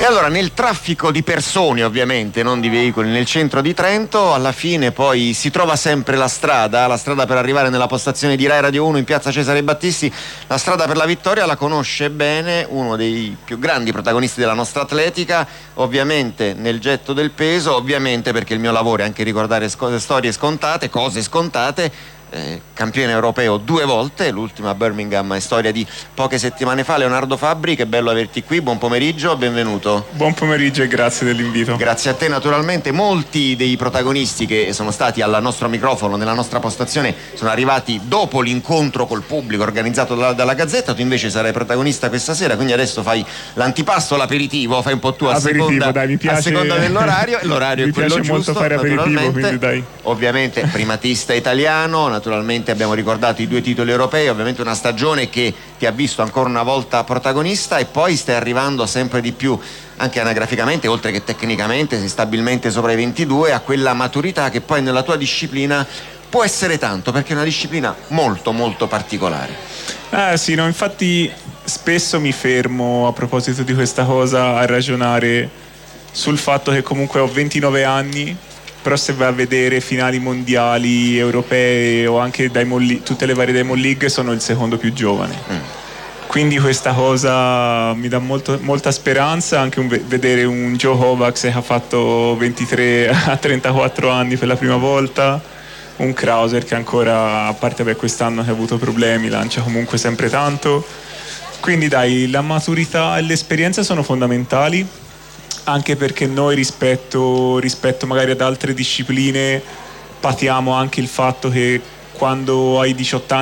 E allora nel traffico di persone, ovviamente, non di veicoli, nel centro di Trento, alla fine poi si trova sempre la strada per arrivare nella postazione di Rai Radio 1 in piazza Cesare Battisti. La strada per la vittoria la conosce bene uno dei più grandi protagonisti della nostra atletica, ovviamente nel getto del peso, ovviamente perché il mio lavoro è anche ricordare storie scontate, cose scontate. Campione europeo 2 volte, l'ultima a Birmingham è storia di poche settimane fa. Leonardo Fabbri, che bello averti qui, buon pomeriggio, benvenuto. Buon pomeriggio e grazie dell'invito. Grazie a te naturalmente. Molti dei protagonisti che sono stati al nostro microfono nella nostra postazione sono arrivati dopo l'incontro col pubblico organizzato dalla Gazzetta. Tu invece sarai protagonista questa sera, quindi adesso fai l'antipasto, l'aperitivo, fai un po' tu a seconda dell'orario. L'orario è quello giusto, molto fare aperitivo, quindi dai. Ovviamente primatista italiano, naturalmente abbiamo ricordato i 2 titoli europei, ovviamente una stagione che ti ha visto ancora una volta protagonista, e poi stai arrivando sempre di più anche anagraficamente, oltre che tecnicamente, sei stabilmente sopra i 22, a quella maturità che poi nella tua disciplina può essere tanto, perché è una disciplina molto molto particolare. Sì, no, infatti spesso mi fermo a proposito di questa cosa a ragionare sul fatto che comunque ho 29 anni, però se vai a vedere finali mondiali, europee o anche tutte le varie Diamond League, sono il secondo più giovane. Quindi questa cosa mi dà molta speranza, anche vedere un Joe Kovacs che ha fatto 23 a 34 anni per la prima volta, un Krauser che ancora, a parte quest'anno che ha avuto problemi, lancia comunque sempre tanto. Quindi dai, la maturità e l'esperienza sono fondamentali, anche perché noi rispetto magari ad altre discipline patiamo anche il fatto che quando hai 18 anni